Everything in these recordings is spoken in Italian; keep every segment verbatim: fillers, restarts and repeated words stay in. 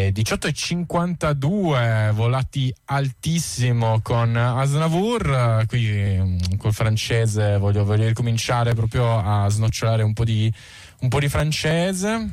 E diciotto e cinquantadue, volati altissimo con Aznavour. Qui col francese voglio, voglio ricominciare proprio a snocciolare un po' di un po' di francese.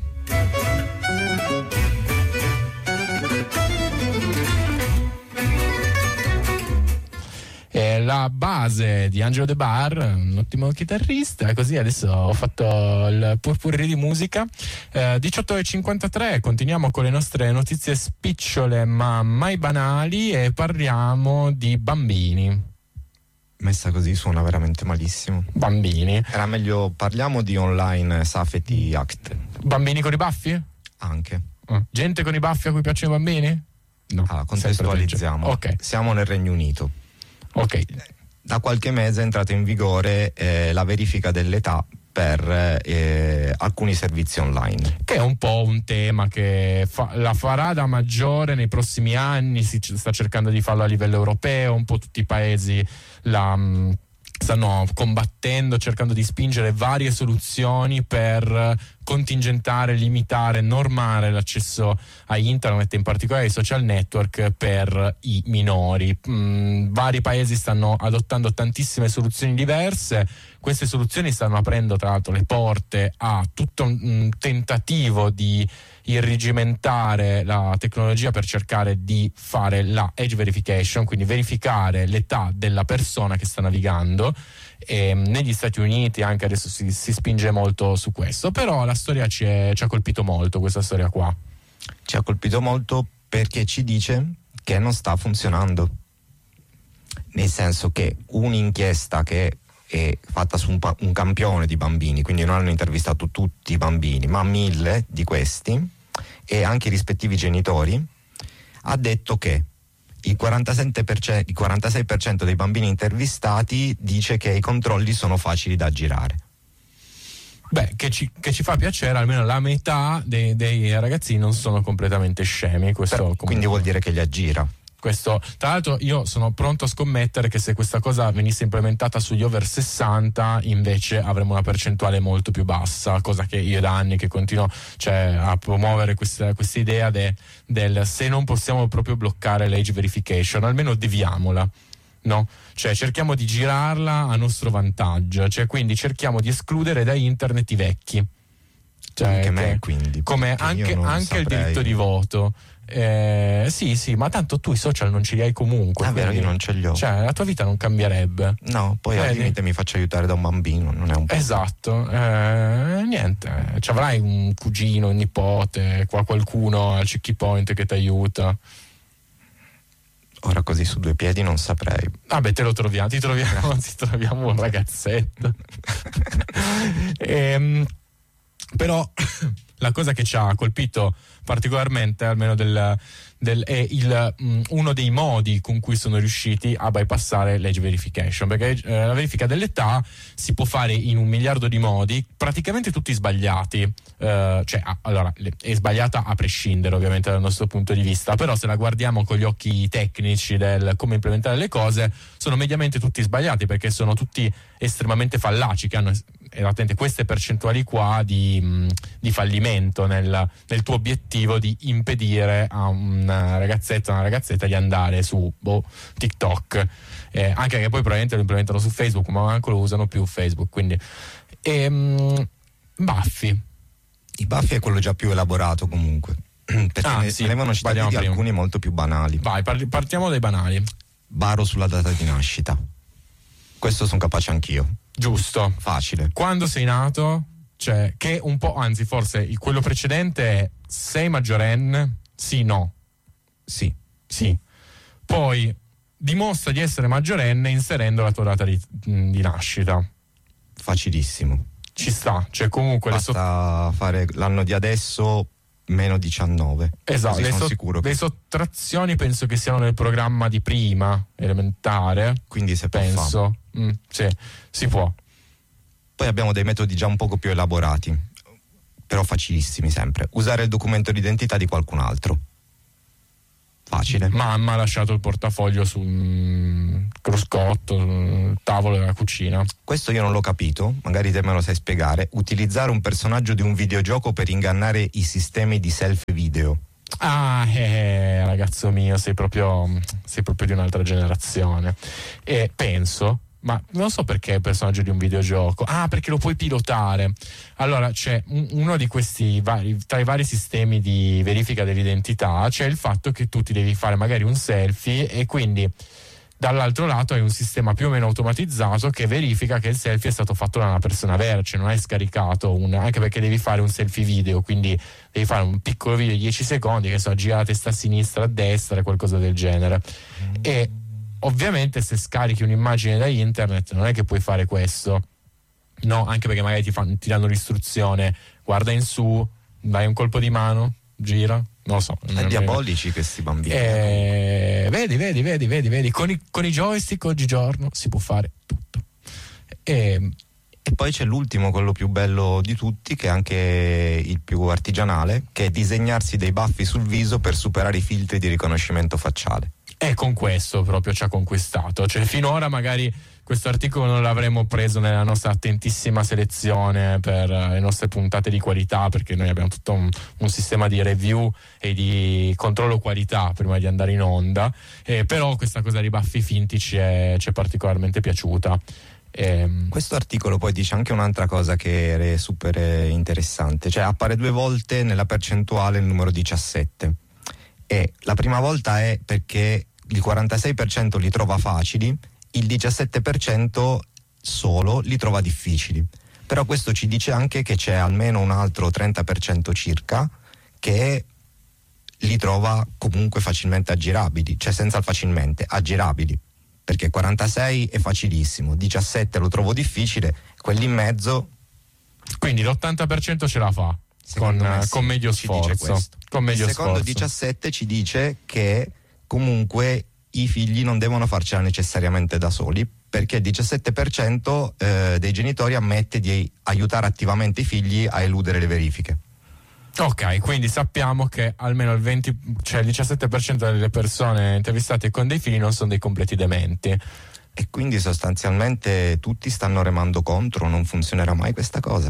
La base di Angelo De Bar, un ottimo chitarrista, così adesso ho fatto il purpurri di musica. eh, diciotto e cinquantatré, continuiamo con le nostre notizie spicciole ma mai banali e parliamo di bambini. Messa così suona veramente malissimo. Bambini. Era meglio parliamo di online Safety Act. Bambini con i baffi? Anche. Oh. Gente con i baffi a cui piacciono i bambini? No. Ah, contestualizziamo. Ok. Siamo nel Regno Unito. Ok. Da qualche mese è entrata in vigore eh, la verifica dell'età per eh, alcuni servizi online. Che è un po' un tema che fa, la farà da maggiore nei prossimi anni, si sta cercando di farlo a livello europeo, un po' tutti i paesi la mh, stanno combattendo, cercando di spingere varie soluzioni per contingentare, limitare, normare l'accesso a internet, in particolare ai social network, per i minori. Mm, vari paesi stanno adottando tantissime soluzioni diverse. Queste soluzioni stanno aprendo tra l'altro le porte a tutto un, un tentativo di irrigimentare la tecnologia per cercare di fare la age verification, quindi verificare l'età della persona che sta navigando. E negli Stati Uniti anche adesso si, si spinge molto su questo, però la storia ci, è, ci ha colpito molto, questa storia qua. Ci ha colpito molto perché ci dice che non sta funzionando, nel senso che un'inchiesta che è fatta su un, pa- un campione di bambini, quindi non hanno intervistato tutti i bambini ma mille di questi e anche i rispettivi genitori, ha detto che il quarantasette per cento, il quarantasei per cento dei bambini intervistati dice che i controlli sono facili da aggirare. Beh, che ci, che ci fa piacere, almeno la metà dei, dei ragazzini non sono completamente scemi. Questo Però, comunque, quindi vuol dire che li aggira. Questo, tra l'altro io sono pronto a scommettere che se questa cosa venisse implementata sugli over sessanta invece avremo una percentuale molto più bassa, cosa che io da anni che continuo cioè, a promuovere questa, questa idea de, del se non possiamo proprio bloccare l'age verification, almeno deviamola, no? Cioè cerchiamo di girarla a nostro vantaggio, cioè quindi cerchiamo di escludere da internet i vecchi, cioè, anche che, me quindi come anche, anche il diritto di voto. Eh, sì, sì, ma tanto tu i social non ce li hai comunque. È vero, quindi, io non ce li ho. Cioè, la tua vita non cambierebbe. No, poi al Vedi? limite mi faccio aiutare da un bambino, non è un po'. Esatto, eh, niente, ci avrai un cugino, un nipote, qua qualcuno al Cheeky Point che ti aiuta. Ora così su due piedi non saprei. Vabbè, te lo troviamo, ti troviamo, ti troviamo un ragazzetto. ehm, però la cosa che ci ha colpito particolarmente, almeno del, del, è il, mh, uno dei modi con cui sono riusciti a bypassare l'age verification, perché eh, la verifica dell'età si può fare in un miliardo di modi, praticamente tutti sbagliati. Eh, cioè, ah, allora, è sbagliata a prescindere ovviamente dal nostro punto di vista, però se la guardiamo con gli occhi tecnici del come implementare le cose, sono mediamente tutti sbagliati, perché sono tutti estremamente fallaci, che hanno esattamente queste percentuali qua di, mh, di fallimento nel, nel tuo obiettivo di impedire a una ragazzetta una ragazzetta di andare su boh, TikTok, eh, anche che poi probabilmente lo implementano su Facebook, ma manco lo usano più Facebook, quindi e, mh, baffi I baffi è quello già più elaborato comunque, perché ah, ne, sì, ne avevano citati di prima. alcuni molto più banali. Vai, parli, partiamo dai banali. Baro sulla data di nascita, questo sono capace anch'io. Giusto. Facile. Quando sei nato, cioè, che un po', anzi forse il, quello precedente è sei maggiorenne? Sì, no. Sì. Sì. Poi dimostra di essere maggiorenne inserendo la tua data di, di nascita. Facilissimo. Ci sta, cioè comunque basta le so- fare l'anno di adesso meno diciannove. Esatto, le, sono so- sicuro che... le sottrazioni penso che siano nel programma di prima elementare, quindi se penso mm, sì, si può. Poi abbiamo dei metodi già un poco più elaborati, però facilissimi sempre. Usare il documento d'identità di qualcun altro. Facile. Mamma ha lasciato il portafoglio sul cruscotto, sul tavolo della cucina. Questo io non l'ho capito, magari te me lo sai spiegare. Utilizzare un personaggio di un videogioco per ingannare i sistemi di selfie video. Ah, eh, ragazzo mio, sei proprio, sei proprio di un'altra generazione. E penso, ma non so perché è il personaggio di un videogioco. Ah, perché lo puoi pilotare. Allora, c'è un- uno di questi vari, tra i vari sistemi di verifica dell'identità, c'è il fatto che tu ti devi fare magari un selfie e quindi dall'altro lato hai un sistema più o meno automatizzato che verifica che il selfie è stato fatto da una persona vera, cioè non hai scaricato un, anche perché devi fare un selfie video, quindi devi fare un piccolo video di dieci secondi che so, gira la testa a sinistra, a destra, qualcosa del genere. Mm. E ovviamente se scarichi un'immagine da internet non è che puoi fare questo, no, anche perché magari ti, fanno, ti danno l'istruzione, guarda in su, dai un colpo di mano, gira. Non lo so. È diabolici questi bambini. Eh, vedi, vedi, vedi, vedi, vedi. Con i, con i joystick oggigiorno si può fare tutto. E, e poi c'è l'ultimo, quello più bello di tutti, che è anche il più artigianale, che è disegnarsi dei baffi sul viso per superare i filtri di riconoscimento facciale. E con questo proprio ci ha conquistato. Cioè, finora magari questo articolo non l'avremmo preso nella nostra attentissima selezione per le nostre puntate di qualità, perché noi abbiamo tutto un, un sistema di review e di controllo qualità prima di andare in onda, eh, però questa cosa di baffi finti ci è, ci è particolarmente piaciuta. Eh, questo articolo poi dice anche un'altra cosa che è super interessante, cioè appare due volte nella percentuale il numero diciassette, e la prima volta è perché il quarantasei per cento li trova facili, il diciassette per cento solo li trova difficili. Però questo ci dice anche che c'è almeno un altro trenta per cento circa che li trova comunque facilmente aggirabili, cioè senza il facilmente, aggirabili, perché quarantasei è facilissimo, diciassette lo trovo difficile, quelli in mezzo. Quindi l'ottanta per cento ce la fa con, me, sì, con medio sforzo. Con medio il secondo sforzo. diciassette ci dice che comunque i figli non devono farcela necessariamente da soli, perché il diciassette per cento eh, dei genitori ammette di aiutare attivamente i figli a eludere le verifiche. Ok, quindi sappiamo che almeno il venti, cioè il diciassette per cento delle persone intervistate con dei figli non sono dei completi dementi. E quindi sostanzialmente tutti stanno remando contro, non funzionerà mai questa cosa.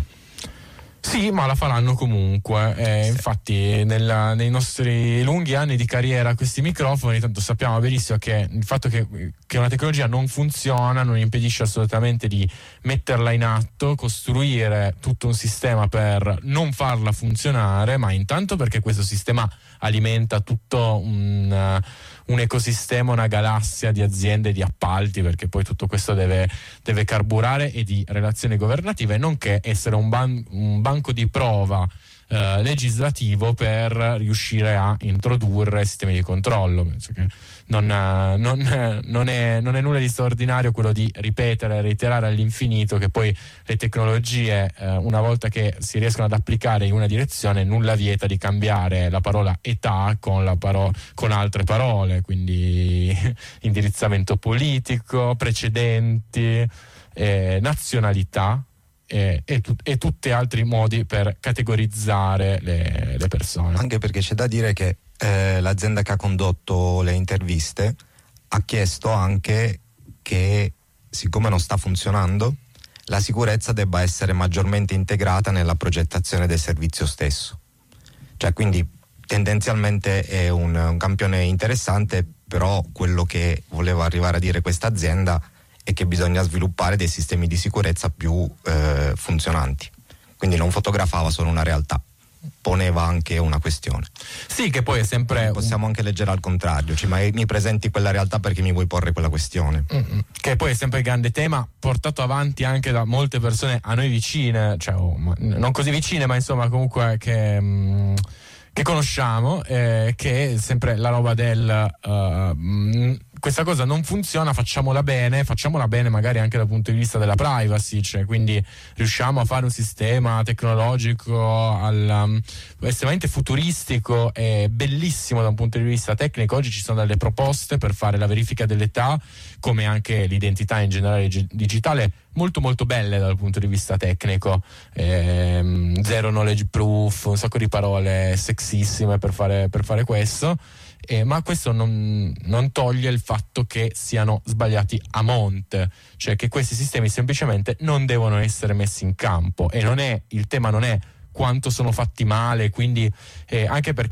Sì, ma la faranno comunque. Eh, sì. Infatti, nella, nei nostri lunghi anni di carriera, questi microfoni, tanto sappiamo benissimo che il fatto che, che una tecnologia non funziona non impedisce assolutamente di metterla in atto, costruire tutto un sistema per non farla funzionare, ma intanto perché questo sistema alimenta tutto un, un ecosistema, una galassia di aziende, di appalti, perché poi tutto questo deve, deve carburare, e di relazioni governative, nonché essere un, ban- un banco di prova eh, legislativo per riuscire a introdurre sistemi di controllo. Penso che non, non, non, è, non è nulla di straordinario quello di ripetere, reiterare all'infinito che poi le tecnologie, eh, una volta che si riescono ad applicare in una direzione, nulla vieta di cambiare la parola età con, la paro- con altre parole, quindi indirizzamento politico, precedenti, eh, nazionalità, E, e, tu, e tutti altri modi per categorizzare le, le persone. Anche perché c'è da dire che eh, l'azienda che ha condotto le interviste ha chiesto anche che, siccome non sta funzionando, la sicurezza debba essere maggiormente integrata nella progettazione del servizio stesso. Cioè, quindi tendenzialmente è un, un campione interessante, però quello che voleva arrivare a dire questa azienda è che bisogna sviluppare dei sistemi di sicurezza più eh, funzionanti. Quindi non fotografava solo una realtà, poneva anche una questione. Sì, che poi è sempre... Quindi possiamo anche leggere al contrario, cioè, ma mi presenti quella realtà perché mi vuoi porre quella questione. Mm-hmm. Che poi è sempre il grande tema, portato avanti anche da molte persone a noi vicine, cioè oh, ma, non così vicine, ma insomma comunque che... Mm, che conosciamo, eh, che è sempre la roba del uh, mh, questa cosa non funziona, facciamola bene, facciamola bene magari anche dal punto di vista della privacy, cioè quindi riusciamo a fare un sistema tecnologico al, um, estremamente futuristico e bellissimo da un punto di vista tecnico. Oggi ci sono delle proposte per fare la verifica dell'età, come anche l'identità in generale g- digitale, molto molto belle dal punto di vista tecnico, ehm, zero knowledge proof, un sacco di parole sexissime per fare, per fare questo, eh, ma questo non, non toglie il fatto che siano sbagliati a monte, cioè che questi sistemi semplicemente non devono essere messi in campo, e non è, il tema non è quanto sono fatti male, quindi eh, anche perché